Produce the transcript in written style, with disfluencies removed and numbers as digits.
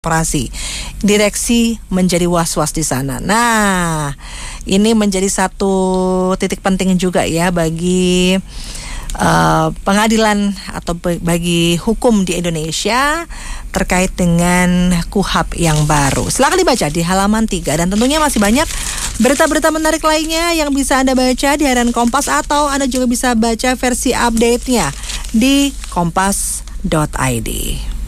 operasi. Direksi menjadi was-was di sana. Nah, ini menjadi satu titik penting juga ya bagi pengadilan atau bagi hukum di Indonesia terkait dengan KUHP yang baru. Silakan dibaca di halaman 3 dan tentunya masih banyak berita-berita menarik lainnya yang bisa Anda baca di harian Kompas atau Anda juga bisa baca versi update-nya di kompas.id.